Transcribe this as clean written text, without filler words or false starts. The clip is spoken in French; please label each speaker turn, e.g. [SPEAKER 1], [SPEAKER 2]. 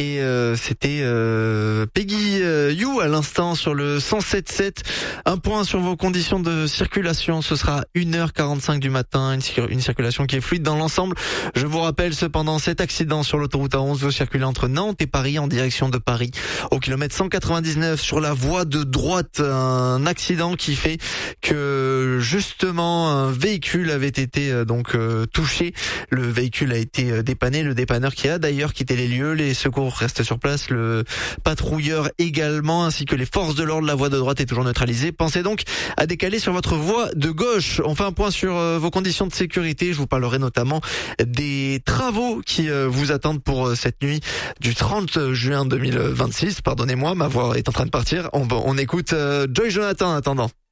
[SPEAKER 1] et c'était Peggy You à l'instant sur le 107.7. Un point sur vos conditions de circulation, ce sera 1h45 du matin, une circulation qui est fluide dans l'ensemble. Je vous rappelle cependant cet accident sur l'autoroute A11, vous circulez entre Nantes et Paris en direction de Paris au kilomètre 199 sur la voie de droite. Un accident qui fait que justement un véhicule avait été touché. Le véhicule a été dépanné, le dépanneur qui a d'ailleurs quitté les lieux. Les secours restent sur place, le patrouilleur également, ainsi que les forces de l'ordre. La voie de droite est toujours neutralisée. Pensez donc à décaler sur votre voie de gauche. On fait un point sur vos conditions de sécurité. Je vous parlerai notamment des travaux qui vous attendent pour cette nuit du 30 juin 2026. Pardonnez-moi, ma voix est en train de partir. On écoute Joy Jonathan en attendant.